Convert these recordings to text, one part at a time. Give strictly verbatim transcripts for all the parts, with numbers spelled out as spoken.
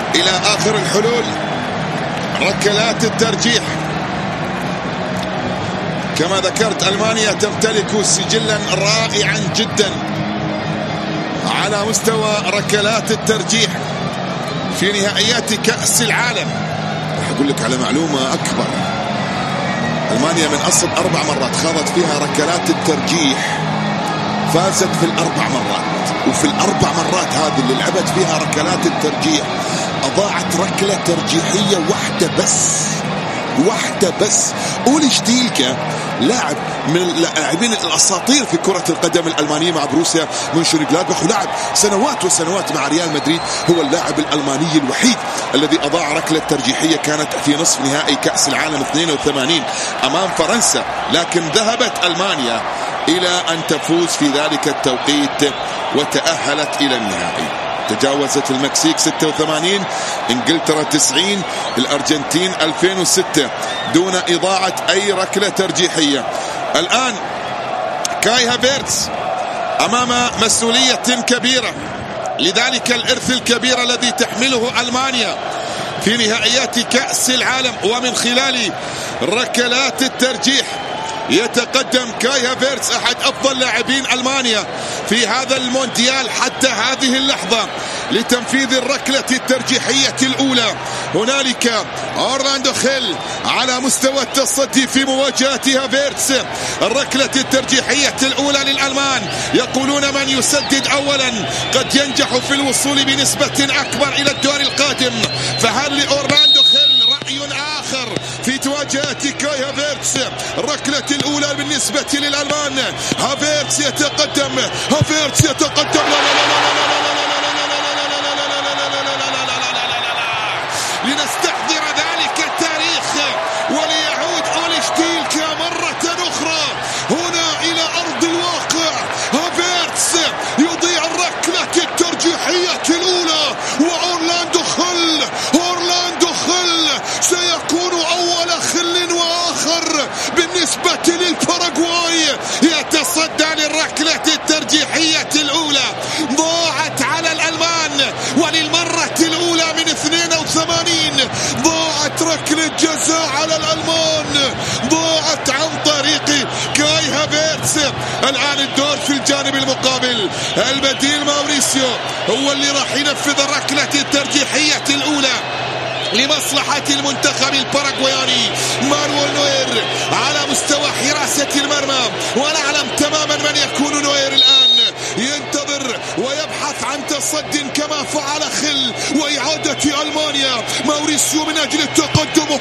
إلى آخر الحلول، ركلات الترجيح. كما ذكرت ألمانيا تمتلك سجلا رائعا جدا على مستوى ركلات الترجيح في نهائيات كأس العالم. راح أقول لك على معلومة أكبر، ألمانيا من أصل أربع مرات خاضت فيها ركلات الترجيح فازت في الأربع مرات، وفي الأربع مرات هذه اللي لعبت فيها ركلات الترجيح أضاعت ركلة ترجيحية واحدة بس، واحدة بس. أولي شتيلكا لاعب من اللاعبين الأساطير في كرة القدم الألمانية مع بروسيا مونشنجلادباخ، ولعب سنوات وسنوات مع ريال مدريد، هو اللاعب الألماني الوحيد الذي أضاع ركلة ترجيحية كانت في نصف نهائي كأس العالم اثنين وثمانين أمام فرنسا، لكن ذهبت ألمانيا إلى أن تفوز في ذلك التوقيت وتأهلت إلى النهائي. تجاوزت المكسيك ستة وثمانين، انجلترا تسعين، الأرجنتين ألفين وستة دون إضاعة أي ركلة ترجيحية. الآن كاي هافيرتز أمام مسؤولية كبيرة، لذلك الإرث الكبير الذي تحمله ألمانيا في نهائيات كأس العالم ومن خلال ركلات الترجيح يتقدم كاي هافيرتز أحد أفضل لاعبين ألمانيا في هذا المونديال حتى هذه اللحظة لتنفيذ الركلة الترجيحية الأولى. هنالك أورلاندو خيل على مستوى التصدي في مواجهة هافيرتز. الركلة الترجيحية الأولى للألمان، يقولون من يسدد أولا قد ينجح في الوصول بنسبة أكبر إلى الدور القادم، فهل لأورلاندو خيل رأي آخر في تواجهة كاي هافيرتز؟ الركلة الأولى بالنسبة للألمان، هافيرتز يتقدم، هافيرتز يتقدم، لا لا لا لا لا لا لنستحضر ذلك التاريخ وليعود أولي شتيلكا مرة أخرى هنا إلى أرض الواقع. هافيرتز يضيع الركلة الترجيحية الأولى، وأورلاندو خل أورلاندو خل سيكون أول خل وآخر بالنسبة للباراغواي، يتصدى للركلة الترجيحية الأولى. ضاعت على الألمان وللمرة الأولى من اثنين وثمانين، ضاعت ركلة جزاء على الألمان، ضاعت عن طريق كاي هافيرتز. الآن الدور في الجانب المقابل، البديل ماوريسيو هو اللي راح ينفذ الركلة الترجيحية الأولى لمصلحة المنتخب الباراغواياني. مانويل نوير على مستوى حراسة المرمى، ونعلم تماما من يكون نوير الآن، ينتظر ويبحث عن تصد كما فعل خل وإعادة ألمانيا. ماوريسيو من أجل التقدم،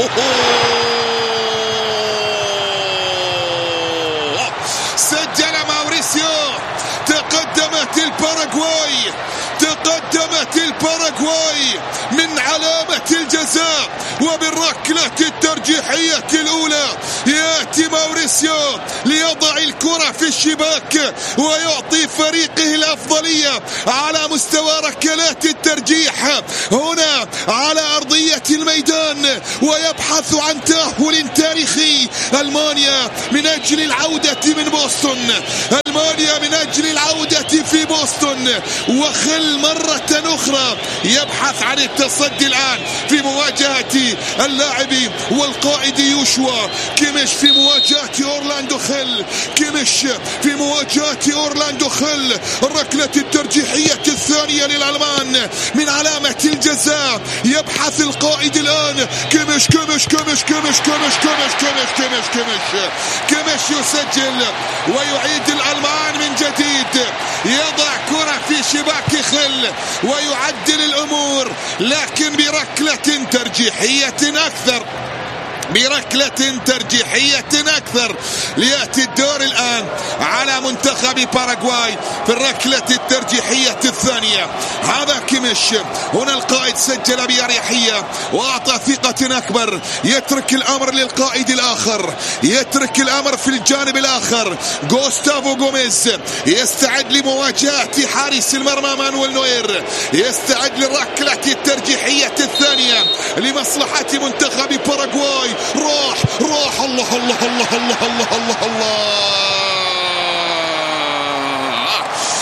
سجل ماوريسيو، تقدمت الباراغواي، تقدمت الباراغواي من علامة الجزاء وبالركلة الترجيحية الأولى. يأتي ماوريسيو ليضع الكرة في الشباك ويعطي فريقه الأفضلية على مستوى ركلات الترجيح هنا على أرضية الميدان، ويبحث عن تأهل تاريخي. ألمانيا من أجل العودة من بوسطن، ألمانيا من أجل العودة في بوسطن، وخل مرة أخرى يبحث عن التصدي الآن في مواجهة اللاعب والقائد يوشوا كيميش، في مواجهة أورلاندو خيل، كيميش في مواجهة أورلاندو خيل. الركلة الترجيحية الثانية للألمان من علامة الجزاء، يبحث القائد الآن، كيميش كيميش كيميش كيميش كيميش كيميش كيميش كيميش كيميش كيميش يسجل ويعيد الألمان من جديد، يضع كرة في شباك خل ويعدل الأمور، لكن بركلة ترجيحية أكثر، بركلة ترجيحية أكثر. ليأتي الدور الآن على منتخب باراغواي في الركلة الترجيحية الثانية. هذا كيميش، هنا القائد سجل بأريحية وأعطى ثقة أكبر، يترك الأمر للقائد الآخر، يترك الأمر في الجانب الآخر. غوستافو غوميز يستعد لمواجهة حارس المرمى مانويل نوير، يستعد للركلة الترجيحية الثانية لمصلحة منتخب باراغواي. راح راح الله الله الله الله الله الله الله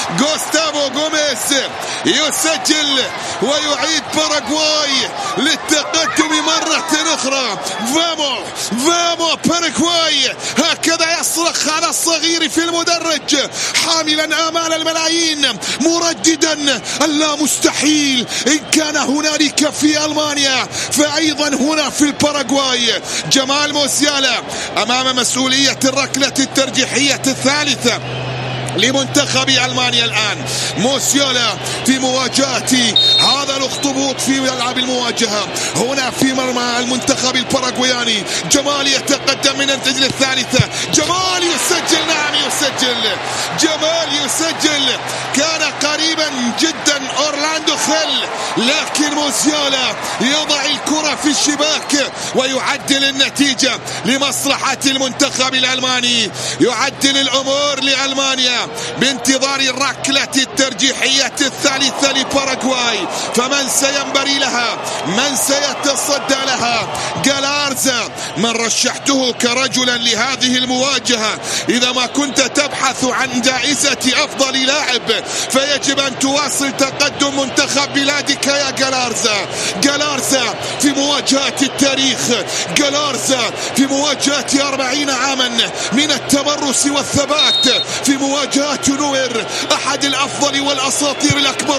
غوستافو غوميز يسجل ويعيد باراغواي للتقدم مرة أخرى. فامو فامو باراغواي، هكذا يصرخ على الصغير في المدرج حاملا آمال الملايين مرددا اللا مستحيل. إن كان هنالك في ألمانيا فأيضا هنا في الباراغواي. جمال موسيالا أمام مسؤولية الركلة الترجيحية الثالثة لمنتخب ألمانيا الآن. موسيالا في مواجهة هذا الأخطبوط في ملعب المواجهة هنا في مرمى المنتخب الباراغواياني. جمال يتقدم من الرجل الثالثة. جمال يسجل، نعم يسجل، جمال يسجل. كان قريبا جدا أورلاندو خيل، لكن موسيالا يضع الكرة في الشباك ويعدل النتيجة لمصلحة المنتخب الألماني، يعدل الأمور لألمانيا بانتظار الركلة الترجيحية الثالثة لباراغواي. فمن سينبري لها؟ من سيتصدى لها؟ غالارزا من رشحته كرجلا لهذه المواجهة. إذا ما كنت تبحث عن جائزة أفضل لاعب فيجب أن تواصل تقدم منتخب بلادك يا غالارزا. غالارزا في مواجهة التاريخ، غالارزا في مواجهة أربعين عاما من التمرس والثبات، في مواجهة نوير أحد الأفضل والأساطير الأكبر.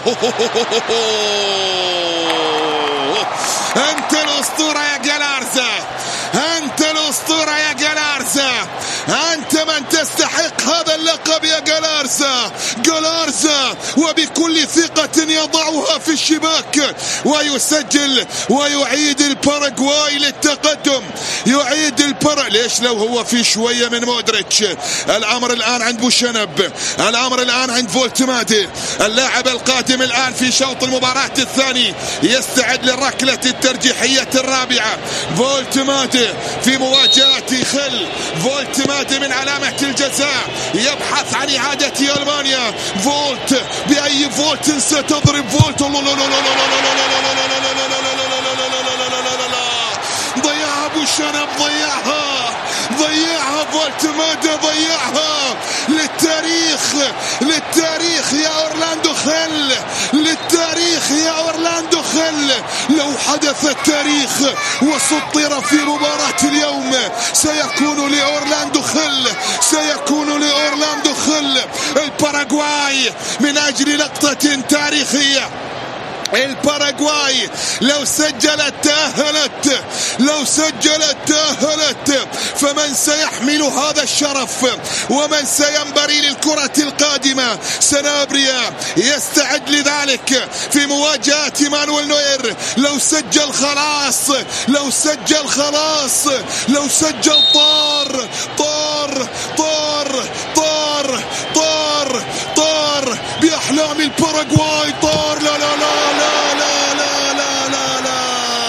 أنت الأسطورة يا غالارزا، أنت الأسطورة يا غالارزا، أنت من تستحق هذا اللقب يا غالارزا. غالارزا وبكل ثقة يضعها في الشباك ويسجل ويعيد الباراغواي للتقدم، يعيد البر ليش لو هو في شوية من مودريتش. الأمر الآن عند بوشنب، الأمر الآن عند فولتمادي. اللاعب القادم الآن في شوط المباراة الثاني يستعد للركلة الترجيحية الرابعة. فولتمادي في مواجهة خل. فولتمادي من علامة الجزاء يبحث عن إعادة ألمانيا. فولت بأي فولت ستضرب فولت؟ ضيعها بوشنب، ضيعها ضيعها فولتمادي، ضيعها. للتاريخ، للتاريخ يا أورلاندو خيل، للتاريخ يا أورلاندو خيل. لو حدث التاريخ وسطر في مباراة اليوم سيكون لأورلاندو خيل، سيكون لأورلاندو خيل. الباراغواي من أجل لقطة تاريخية. الباراغواي لو سجلت تأهلت، لو سجلت تأهلت. فمن سيحمل هذا الشرف ومن سينبري للكرة القادمة؟ سنابريا يستعد لذلك في مواجهة مانويل نوير. لو سجل خلاص، لو سجل خلاص، لو سجل طار طار طار طار طار طار بأحلام الباراغواي. طار لا لا لا لا لا لا لا لا لا.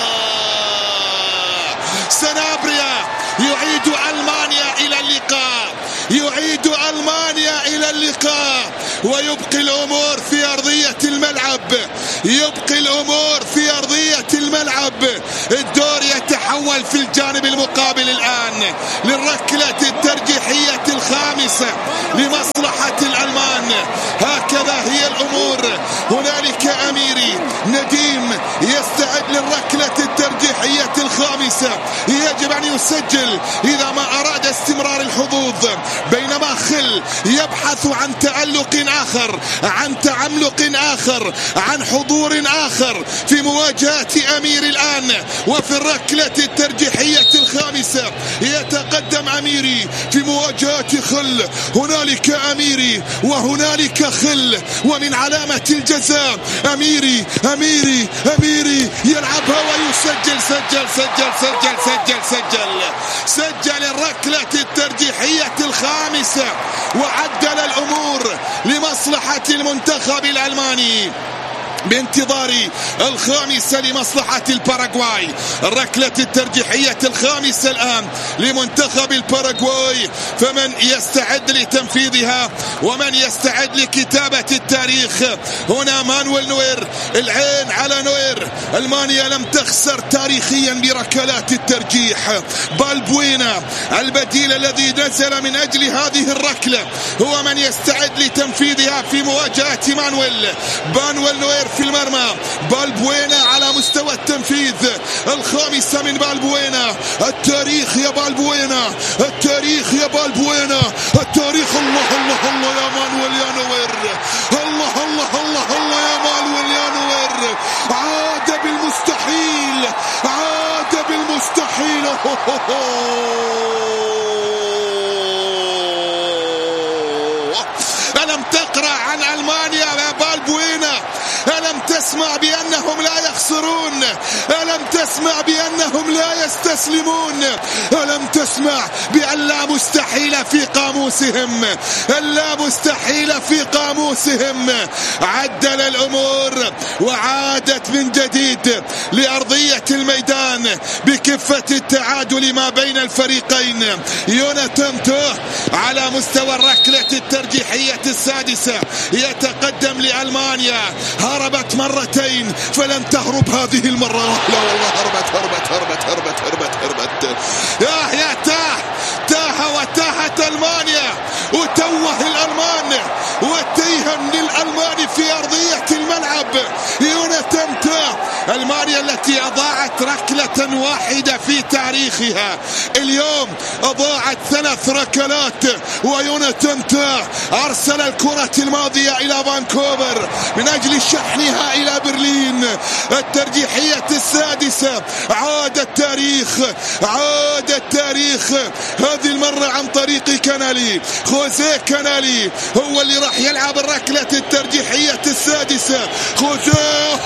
سنابريا يعيد ألمانيا إلى اللقاء، يعيد ألمانيا إلى اللقاء ويبقي الأمور في أرضية الملعب، يبقي الأمور في أرضية الملعب. الدور يتحول في الجانب المقابل الآن للركلة الترجيحية الخامسة لمصلحة الألمان. هكذا هي الأمور. هنالك أميري نديم يستعد للركلة الترجيحية الخامسة، يجب أن يسجل إذا ما أراد استمرار الحظوظ. بينما خل يبحث عن تألق آخر، عن تعملق آخر، عن حضور آخر في مواجهة أمير الآن. وفي الركلة الترجيحية الخامسة يتقدم أميري في مواجهة خل. هنالك أميري وهنالك خل، ومن علامة الجزاء أميري أميري أميري يلعبها ويسجل. سجل سجل سجل سجل سجل سجل الركلة الترجيحية الخامسة وعدل الأمور لمصلحة المنتخب الألماني. بانتظار الخامسة لمصلحة الباراغواي. الركلة الترجيحية الخامسة الآن لمنتخب الباراغواي، فمن يستعد لتنفيذها ومن يستعد لكتابة التاريخ؟ هنا مانويل نوير، العين على نوير. ألمانيا لم تخسر تاريخيا بركلات الترجيح. بالبوينا البديل الذي نزل من أجل هذه الركلة هو من يستعد لتنفيذها في مواجهة مانويل. مانويل نوير في المرمى، بالبوينا على مستوى التنفيذ. الخامسة من بالبوينا. التاريخ يا بالبوينا، التاريخ يا بالبوينا، التاريخ. الله الله الله يا مانويل يا نوير، الله الله الله الله يا مانويل يا نوير. عاد بالمستحيل، عاد بالمستحيل. ألم تقرأ عن ألمانيا يا بالبوينا؟ ألم تسمع بأنهم لا يخسرون؟ ألم تسمع بأنهم لا يستسلمون؟ ألم تسمع بأن لا مستحيل في قاموسهم؟ اللا مستحيل في قاموسهم. عدل الأمور وعادت من جديد لأرضية الميدان بكفة التعادل ما بين الفريقين. يوناتان تاه على مستوى الركلة الترجيحية السادسة يتقدم لألمانيا. هربت مرتين فلن تهرب هذه المرة. لا والله هربت هربت هربت هربت هربت هربت. يا يا تاه تاه وتاهت ألمانيا وتوه الألمان وتيهم للألمان في أرضية الملعب. يوناتان تاه، ألمانيا التي أضاعت ركلة واحدة في تاريخها اليوم أضاعت ثلاث ركلات. ويوناتان تاه أرسل الكرة الماضية إلى فانكوفر من أجل شحنها إلى برلين. الترجيحية السادسة. عاد التاريخ، عاد التاريخ، هذه المرة عن طريق كانالي. خوزيه كانالي هو اللي راح يلعب الركلة الترجيحية السادسة. خوزيه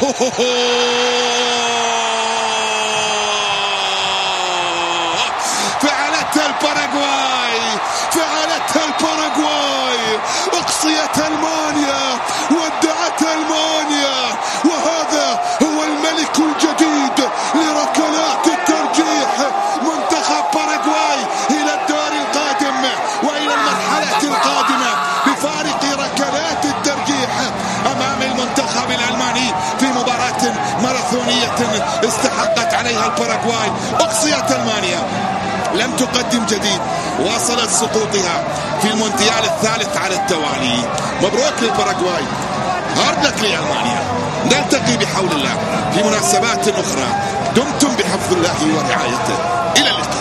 فعلتها الباراغواي، فعلتها الباراغواي. اقصيت ألمانيا، ودعت ألمانيا، وهذا هو الملك الجديد لركلات الترجيح. منتخب باراغواي إلى الدور القادم وإلى المرحلة القادمة بفارق ركلات الترجيح أمام المنتخب الألماني في مباراة ماراثونية استحقت عليها الباراغواي. اقصيت ألمانيا، لم تقدم جديد، واصلت سقوطها في المونديال الثالث على التوالي. مبروك للباراغواي، هارد لك لألمانيا. نلتقي بحول الله في مناسبات أخرى. دمتم بحفظ الله ورعايته. إلى اللقاء.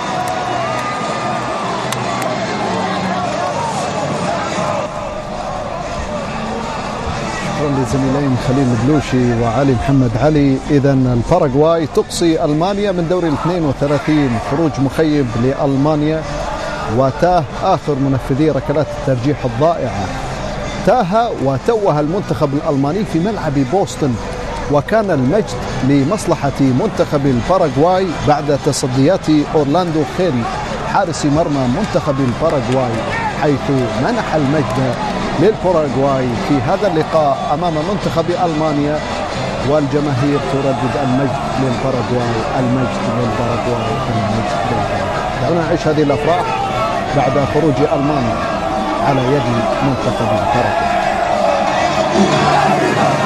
للزميلين خليل البلوشي وعلي محمد علي. إذا الباراغواي تقصي ألمانيا من دور الاثنين وثلاثين. خروج مخيب لألمانيا، وتاه آخر منفذي ركلات الترجيح الضائعة. تاه وتوه المنتخب الألماني في ملعب بوسطن، وكان المجد لمصلحة منتخب الباراغواي بعد تصديات أورلاندو خيري حارس مرمى منتخب الباراغواي، حيث منح المجد للباراغواي في هذا اللقاء أمام منتخب ألمانيا، والجماهير تردد المجد للباراغواي، المجد للباراغواي، المجد للباراغواي. دعونا نعيش هذه الأفراح بعد خروج ألمانيا على يد منتخب الباراغواي.